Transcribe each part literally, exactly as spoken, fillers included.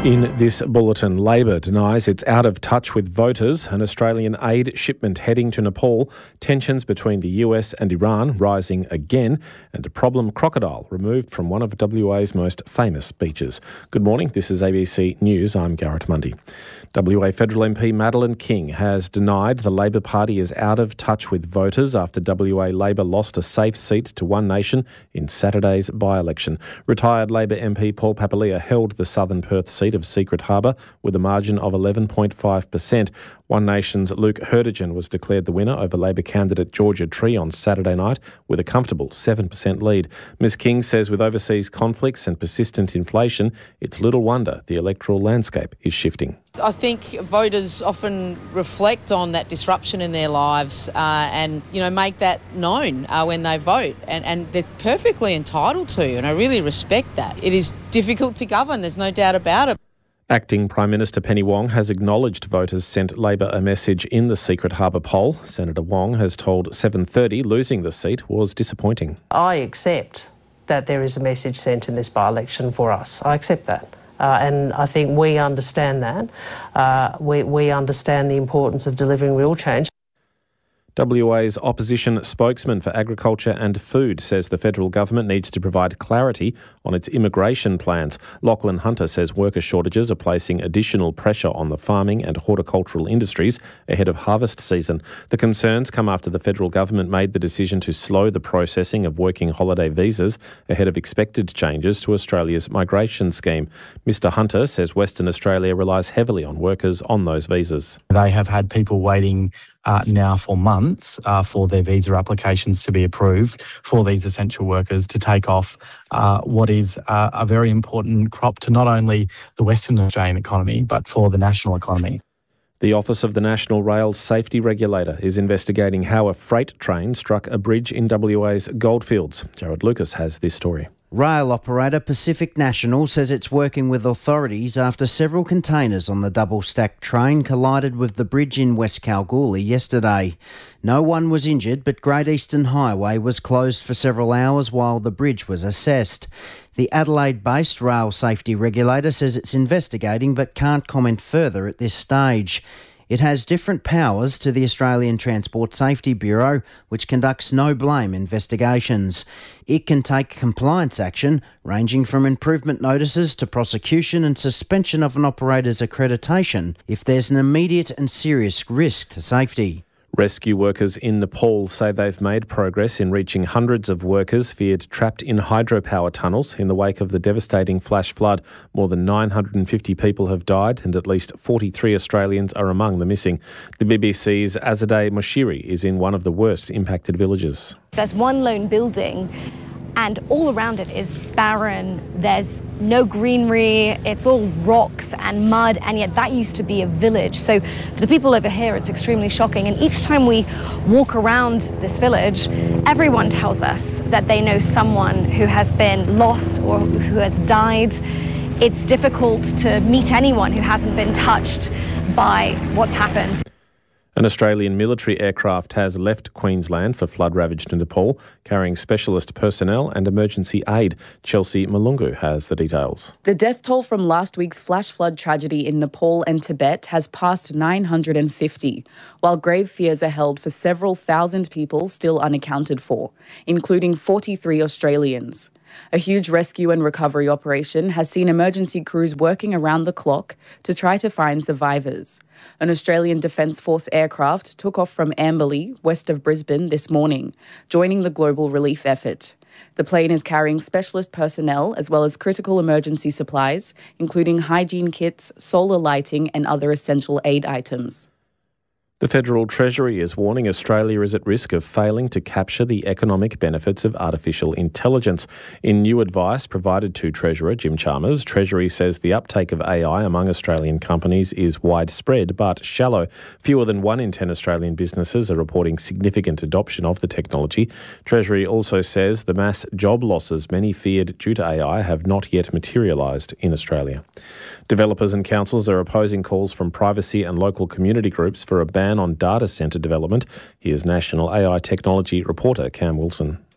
In this bulletin, Labor denies it's out of touch with voters, an Australian aid shipment heading to Nepal, tensions between the U S and Iran rising again, and a problem crocodile removed from one of W A's most famous beaches. Good morning, this is A B C News, I'm Garrett Mundy. W A Federal M P Madeleine King has denied the Labor Party is out of touch with voters after W A Labor lost a safe seat to One Nation in Saturday's by-election. Retired Labor M P Paul Papalia held the Southern Perth seat of Secret Harbour with a margin of eleven point five percent. One Nation's Luke Hurdigen was declared the winner over Labor candidate Georgia Tree on Saturday night with a comfortable seven percent lead. Ms King says with overseas conflicts and persistent inflation, it's little wonder the electoral landscape is shifting. I think voters often reflect on that disruption in their lives uh, and, you know, make that known uh, when they vote. And, and they're perfectly entitled to, and I really respect that. It is difficult to govern, there's no doubt about it. Acting Prime Minister Penny Wong has acknowledged voters sent Labor a message in the Secret Harbour poll. Senator Wong has told seven thirty losing the seat was disappointing. I accept that there is a message sent in this by-election for us. I accept that. Uh, and I think we understand that. Uh, we, we understand the importance of delivering real change. W A's opposition spokesman for agriculture and food says the federal government needs to provide clarity on its immigration plans. Lachlan Hunter says worker shortages are placing additional pressure on the farming and horticultural industries ahead of harvest season. The concerns come after the federal government made the decision to slow the processing of working holiday visas ahead of expected changes to Australia's migration scheme. Mr Hunter says Western Australia relies heavily on workers on those visas. They have had people waiting Uh, now for months uh, for their visa applications to be approved for these essential workers to take off uh, what is uh, a very important crop to not only the Western Australian economy but for the national economy. The Office of the National Rail Safety Regulator is investigating how a freight train struck a bridge in W A's Goldfields. Jared Lucas has this story. Rail operator Pacific National says it's working with authorities after several containers on the double-stacked train collided with the bridge in West Kalgoorlie yesterday. No one was injured, but Great Eastern Highway was closed for several hours while the bridge was assessed. The Adelaide-based rail safety regulator says it's investigating but can't comment further at this stage. It has different powers to the Australian Transport Safety Bureau, which conducts no-blame investigations. It can take compliance action, ranging from improvement notices to prosecution and suspension of an operator's accreditation if there's an immediate and serious risk to safety. Rescue workers in Nepal say they've made progress in reaching hundreds of workers feared trapped in hydropower tunnels in the wake of the devastating flash flood. More than nine hundred fifty people have died and at least forty-three Australians are among the missing. The B B C's Azadeh Moshiri is in one of the worst impacted villages. There's one lone building and all around it is barren. There's no greenery, it's all rocks and mud, and yet that used to be a village. So for the people over here, it's extremely shocking. And each time we walk around this village, everyone tells us that they know someone who has been lost or who has died. It's difficult to meet anyone who hasn't been touched by what's happened. An Australian military aircraft has left Queensland for flood-ravaged Nepal, carrying specialist personnel and emergency aid. Chelsea Malungu has the details. The death toll from last week's flash flood tragedy in Nepal and Tibet has passed nine hundred fifty, while grave fears are held for several thousand people still unaccounted for, including forty-three Australians. A huge rescue and recovery operation has seen emergency crews working around the clock to try to find survivors. An Australian Defence Force aircraft took off from Amberley, west of Brisbane, this morning, joining the global relief effort. The plane is carrying specialist personnel as well as critical emergency supplies, including hygiene kits, solar lighting and other essential aid items. The Federal Treasury is warning Australia is at risk of failing to capture the economic benefits of artificial intelligence. In new advice provided to Treasurer Jim Chalmers, Treasury says the uptake of A I among Australian companies is widespread but shallow. Fewer than one in ten Australian businesses are reporting significant adoption of the technology. Treasury also says the mass job losses many feared due to A I have not yet materialised in Australia. Developers and councils are opposing calls from privacy and local community groups for a ban on data centre development. Here's National A I Technology reporter Cam Wilson.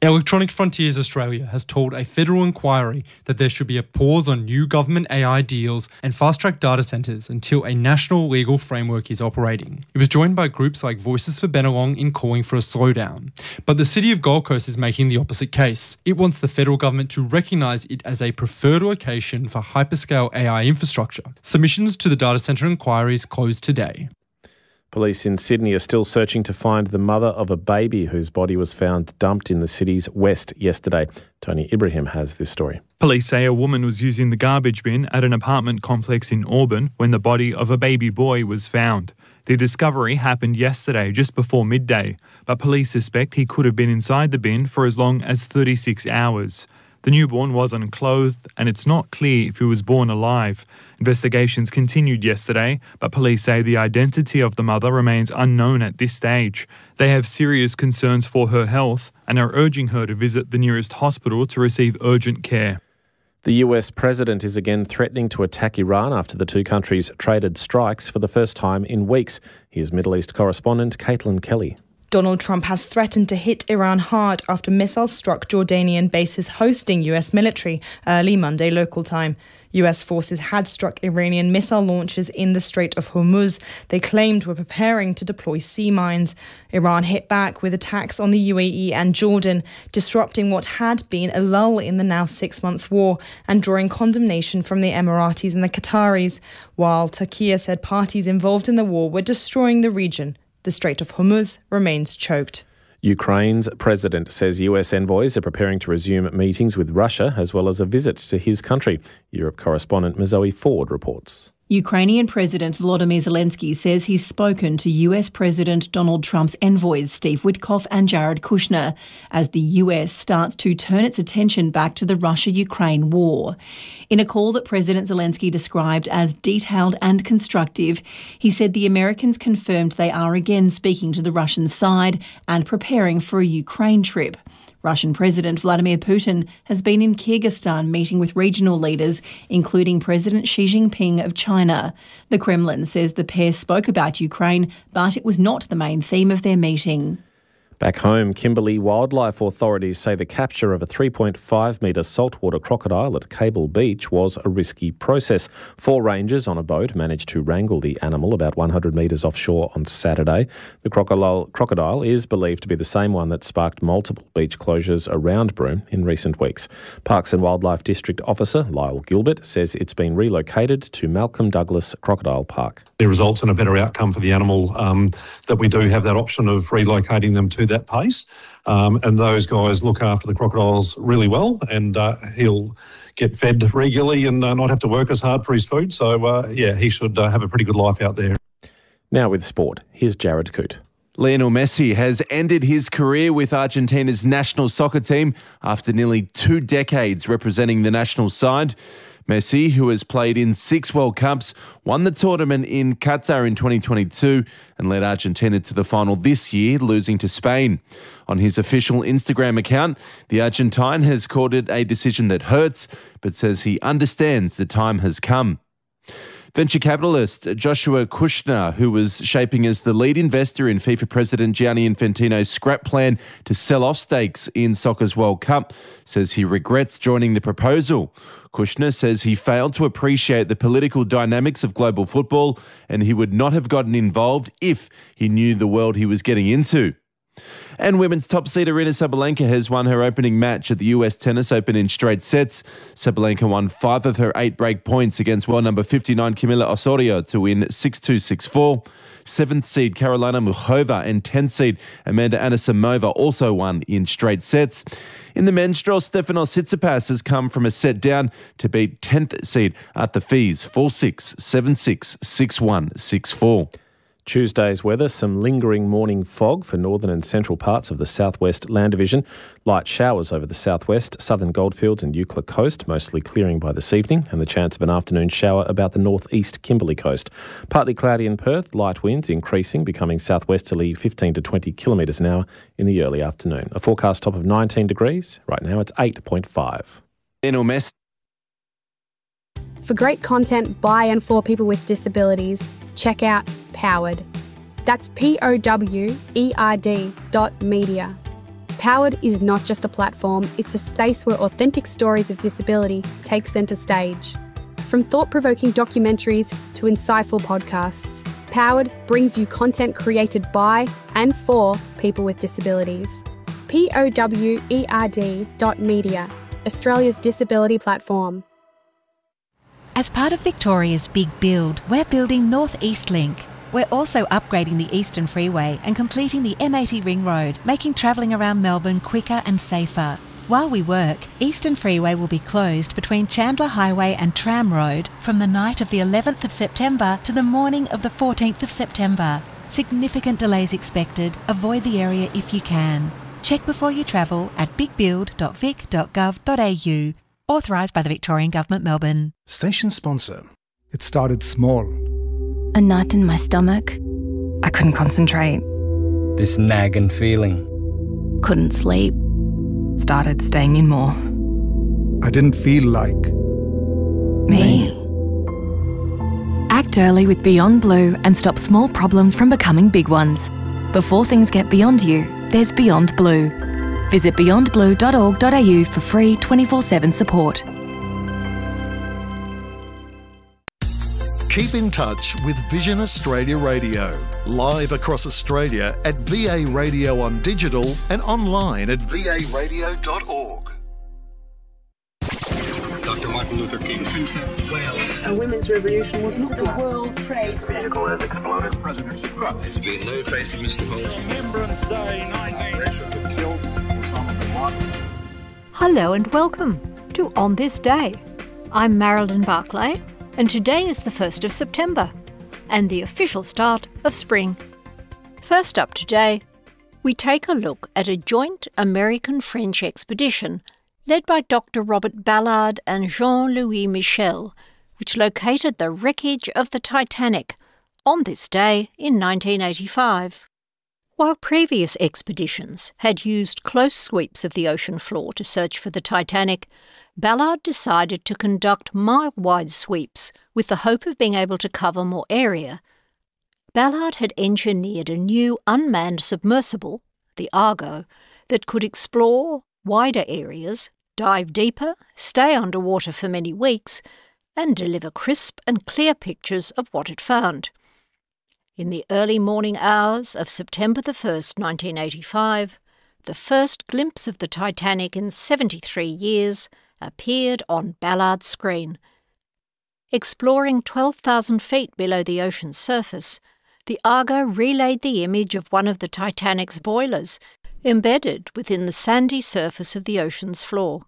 Electronic Frontiers Australia has told a federal inquiry that there should be a pause on new government A I deals and fast-track data centres until a national legal framework is operating. It was joined by groups like Voices for Bennelong in calling for a slowdown. But the City of Gold Coast is making the opposite case. It wants the federal government to recognise it as a preferred location for hyperscale A I infrastructure. Submissions to the data centre inquiries closed today. Police in Sydney are still searching to find the mother of a baby whose body was found dumped in the city's west yesterday. Tony Ibrahim has this story. Police say a woman was using the garbage bin at an apartment complex in Auburn when the body of a baby boy was found. The discovery happened yesterday just before midday, but police suspect he could have been inside the bin for as long as thirty-six hours. The newborn was unclothed and it's not clear if he was born alive. Investigations continued yesterday, but police say the identity of the mother remains unknown at this stage. They have serious concerns for her health and are urging her to visit the nearest hospital to receive urgent care. The U S president is again threatening to attack Iran after the two countries traded strikes for the first time in weeks. Here's Middle East correspondent Caitlin Kelly. Donald Trump has threatened to hit Iran hard after missiles struck Jordanian bases hosting U S military early Monday local time. U S forces had struck Iranian missile launchers in the Strait of Hormuz they claimed were preparing to deploy sea mines. Iran hit back with attacks on the U A E and Jordan, disrupting what had been a lull in the now six-month war and drawing condemnation from the Emiratis and the Qataris, while Turkey said parties involved in the war were destroying the region. The Strait of Hormuz remains choked. Ukraine's president says U S envoys are preparing to resume meetings with Russia as well as a visit to his country. Europe correspondent Mazoe Ford reports. Ukrainian President Volodymyr Zelensky says he's spoken to U S President Donald Trump's envoys Steve Witkoff and Jared Kushner as the U S starts to turn its attention back to the Russia-Ukraine war. In a call that President Zelensky described as detailed and constructive, he said the Americans confirmed they are again speaking to the Russian side and preparing for a Ukraine trip. Russian President Vladimir Putin has been in Kyrgyzstan meeting with regional leaders, including President Xi Jinping of China. The Kremlin says the pair spoke about Ukraine, but it was not the main theme of their meeting. Back home, Kimberley wildlife authorities say the capture of a three point five metre saltwater crocodile at Cable Beach was a risky process. Four rangers on a boat managed to wrangle the animal about one hundred metres offshore on Saturday. The crocodile, crocodile is believed to be the same one that sparked multiple beach closures around Broome in recent weeks. Parks and Wildlife District Officer Lyle Gilbert says it's been relocated to Malcolm Douglas Crocodile Park. It results in a better outcome for the animal, um, that we do have that option of relocating them to that pace. Um, and those guys look after the crocodiles really well, and uh, he'll get fed regularly and uh, not have to work as hard for his food. So, uh, yeah, he should uh, have a pretty good life out there. Now with sport, here's Jared Coote. Lionel Messi has ended his career with Argentina's national soccer team after nearly two decades representing the national side. Messi, who has played in six World Cups, won the tournament in Qatar in twenty twenty-two and led Argentina to the final this year, losing to Spain. On his official Instagram account, the Argentine has called it a decision that hurts, but says he understands the time has come. Venture capitalist Joshua Kushner, who was shaping as the lead investor in FIFA President Gianni Infantino's scrap plan to sell off stakes in soccer's World Cup, says he regrets joining the proposal. Kushner says he failed to appreciate the political dynamics of global football and he would not have gotten involved if he knew the world he was getting into. And women's top seed Aryna Sabalenka has won her opening match at the U S Tennis Open in straight sets. Sabalenka won five of her eight break points against world number fifty-nine Camila Osorio to win six two, six four. Seventh seed Karolina Muchova and tenth seed Amanda Anisimova also won in straight sets. In the men's draw, Stefanos Tsitsipas has come from a set down to beat tenth seed Arthur Fils four six, seven six, six one, six four. Tuesday's weather, some lingering morning fog for northern and central parts of the southwest land division. Light showers over the southwest, southern Goldfields and Eucla coast, mostly clearing by this evening, and the chance of an afternoon shower about the northeast Kimberley coast. Partly cloudy in Perth, light winds increasing, becoming southwesterly fifteen to twenty kilometres an hour in the early afternoon. A forecast top of nineteen degrees. Right now it's eight point five. Lionel Messi. For great content by and for people with disabilities, check out Powered. That's P O W E R D dot media. Powered is not just a platform, it's a space where authentic stories of disability take centre stage. From thought-provoking documentaries to insightful podcasts, Powered brings you content created by and for people with disabilities. P-O-W-E-R-D dot media, Australia's disability platform. As part of Victoria's Big Build, we're building North East Link. We're also upgrading the Eastern Freeway and completing the M eighty Ring Road, making travelling around Melbourne quicker and safer. While we work, Eastern Freeway will be closed between Chandler Highway and Tram Road from the night of the eleventh of September to the morning of the fourteenth of September. Significant delays expected. Avoid the area if you can. Check before you travel at big build dot vic dot gov dot a u. Authorised by the Victorian Government, Melbourne. Station sponsor. It started small. A knot in my stomach. I couldn't concentrate. This nagging feeling. Couldn't sleep. Started staying in more. I didn't feel like me. Act early with Beyond Blue and stop small problems from becoming big ones. Before things get beyond you, there's Beyond Blue. Visit beyond blue dot org dot a u for free twenty-four seven support. Keep in touch with Vision Australia Radio, live across Australia at V A Radio on digital and online at v a radio dot org. Doctor Martin Luther King, Princess of Wales. A women's revolution was not the World Trade Center. Vehicle has exploded. President Trump. It's been no face, Mister Holmes. Remembrance Day, nineteen. Killed Osama bin Laden. Hello and welcome to On This Day. I'm Marilyn Barclay. And today is the first of September, and the official start of spring. First up today, we take a look at a joint American-French expedition led by Doctor Robert Ballard and Jean-Louis Michel, which located the wreckage of the Titanic on this day in nineteen eighty-five. While previous expeditions had used close sweeps of the ocean floor to search for the Titanic, Ballard decided to conduct mile-wide sweeps with the hope of being able to cover more area. Ballard had engineered a new unmanned submersible, the Argo, that could explore wider areas, dive deeper, stay underwater for many weeks, and deliver crisp and clear pictures of what it found. In the early morning hours of September the first, nineteen eighty-five, the first glimpse of the Titanic in seventy-three years appeared on Ballard's screen. Exploring twelve thousand feet below the ocean's surface, the Argo relayed the image of one of the Titanic's boilers, embedded within the sandy surface of the ocean's floor.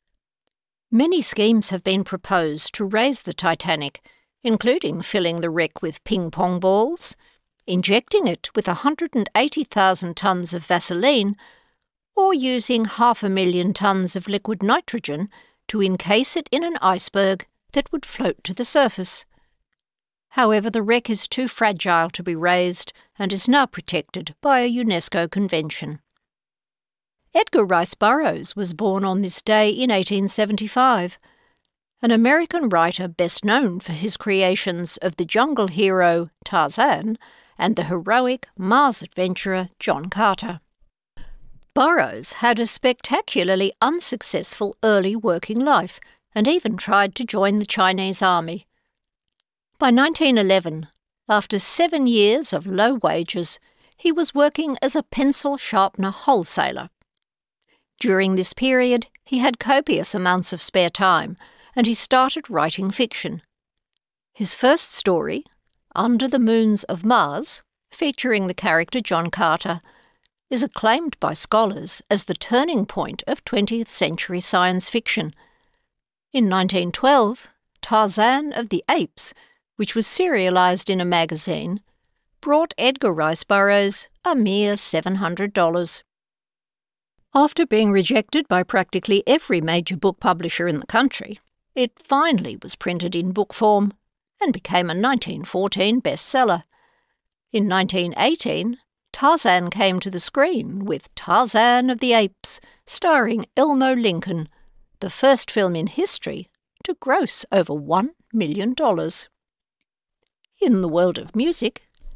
Many schemes have been proposed to raise the Titanic, including filling the wreck with ping-pong balls, injecting it with one hundred eighty thousand tonnes of Vaseline, or using half a million tonnes of liquid nitrogen to encase it in an iceberg that would float to the surface. However, the wreck is too fragile to be raised and is now protected by a UNESCO convention. Edgar Rice Burroughs was born on this day in eighteen seventy-five, an American writer best known for his creations of the jungle hero Tarzan and the heroic Mars adventurer John Carter. Burroughs had a spectacularly unsuccessful early working life and even tried to join the Chinese army. By nineteen eleven, after seven years of low wages, he was working as a pencil sharpener wholesaler. During this period, he had copious amounts of spare time, and he started writing fiction. His first story, Under the Moons of Mars, featuring the character John Carter, is acclaimed by scholars as the turning point of twentieth century science fiction. In nineteen twelve, Tarzan of the Apes, which was serialized in a magazine, brought Edgar Rice Burroughs a mere seven hundred dollars. After being rejected by practically every major book publisher in the country, it finally was printed in book form and became a nineteen fourteen bestseller. In nineteen eighteen, Tarzan came to the screen with Tarzan of the Apes, starring Elmo Lincoln, the first film in history to gross over one million dollars. In the world of music,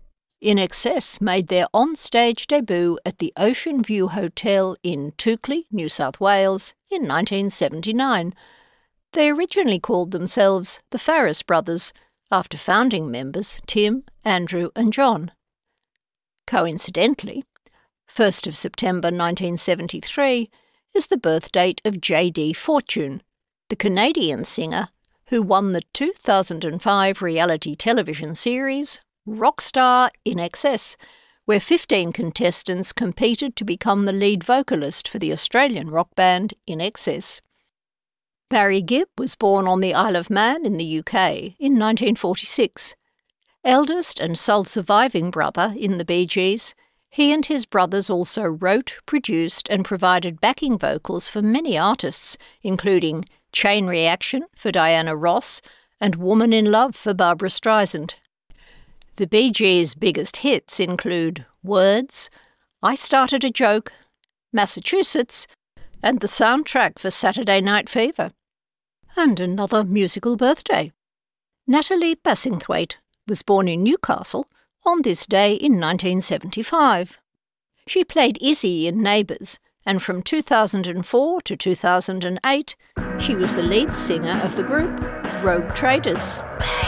In Excess made their on-stage debut at the Ocean View Hotel in Toukley, New South Wales, in nineteen seventy-nine. They originally called themselves the Farris Brothers, after founding members Tim, Andrew and John. Coincidentally, first of September nineteen seventy-three is the birth date of J D Fortune, the Canadian singer who won the two thousand five reality television series Rockstar In Excess, where fifteen contestants competed to become the lead vocalist for the Australian rock band In Excess. Barry Gibb was born on the Isle of Man in the U K in nineteen forty-six. Eldest and sole surviving brother in the Bee Gees, he and his brothers also wrote, produced and provided backing vocals for many artists, including Chain Reaction for Diana Ross and Woman in Love for Barbra Streisand. The Bee Gees' biggest hits include Words, I Started a Joke, Massachusetts, and the soundtrack for Saturday Night Fever. And another musical birthday. Natalie Bassingthwaite was born in Newcastle on this day in nineteen seventy-five. She played Izzy in Neighbours, and from two thousand four to two thousand eight, she was the lead singer of the group Rogue Traders.